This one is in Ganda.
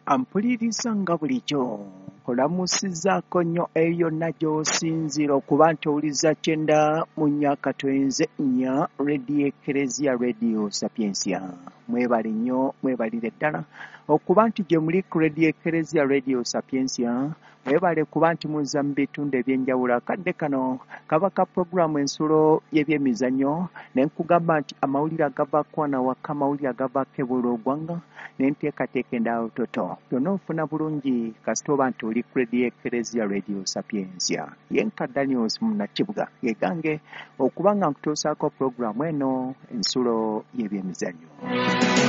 Ampuliriza nga bulijjo olamusizzaako nnyo eyo yonna gy'osinzira okuba nti owuliriza Kyenda mu nnyaka twenze nnya Radio Eklezia Radio Sapiensia. Mwebale nnyo, mwebalire ddala okuba nti gye muli ku Radio Eklezia Radio Sapiensia. Mwebale kuba nti muzza mu bitundu eby'enjawulo. Akadde kano kaba ka puroguramu ensulo y'ebyemizannyo ne nkugamba nti amawulire agavaako wano awaka, amawulire agavaako ebweru ggwanga n'enteekateeka endala toto byonna ofuna bulungi kasita oba nti oli ku Radio Eklezia Radio Sapiensia. Yenka Daniels Munnakibuga yegange okuba nga nkutuusaako puroguramu eno ensulo y'ebyemizannyo.